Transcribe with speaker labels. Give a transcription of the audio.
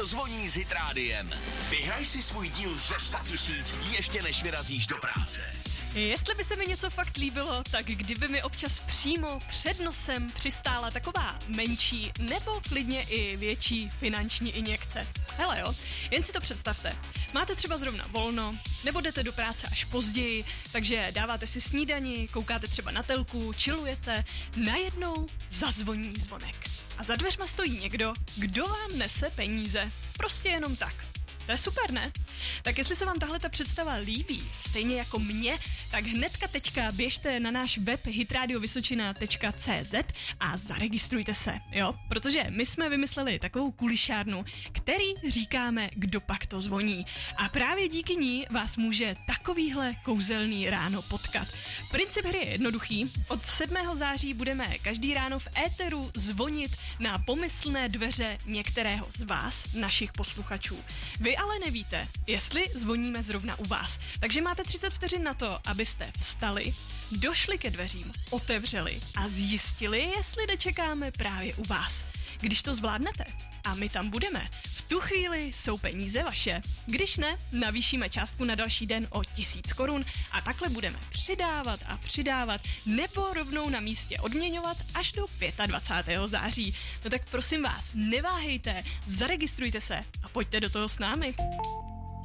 Speaker 1: to zvoní s Hit Rádiem. Vyhraj si svůj díl ze 100 000 ještě než vyrazíš do práce.
Speaker 2: Jestli by se mi něco fakt líbilo, tak kdyby mi občas přímo před nosem přistála taková menší nebo klidně i větší finanční injekce. Hele jo, jen si to představte. Máte třeba zrovna volno, nebo jdete do práce až později, takže dáváte si snídani, koukáte třeba na telku, chillujete, najednou zazvoní zvonek. A za dveřma stojí někdo, kdo vám nese peníze. Prostě jenom tak. To je super, ne? Tak jestli se vám tahle ta představa líbí, stejně jako mě, tak hnedka teďka běžte na náš web hitradiovysočina.cz a zaregistrujte se, jo? Protože my jsme vymysleli takovou kulišárnu, který říkáme, kdo pak to zvoní. A právě díky ní vás může takovýhle kouzelný ráno potkat. Princip hry je jednoduchý. Od 7. září budeme každý ráno v éteru zvonit na pomyslné dveře některého z vás, našich posluchačů. Vy ale nevíte, jestli zvoníme zrovna u vás. Takže máte 30 vteřin na to, abyste vstali, došli ke dveřím, otevřeli a zjistili, jestli nečekáme právě u vás. Když to zvládnete a my tam budeme, v tu chvíli jsou peníze vaše. Když ne, navýšíme částku na další den o 1000 korun a takhle budeme přidávat nebo rovnou na místě odměňovat až do 25. září. No tak prosím vás, neváhejte, zaregistrujte se a pojďte do toho s námi.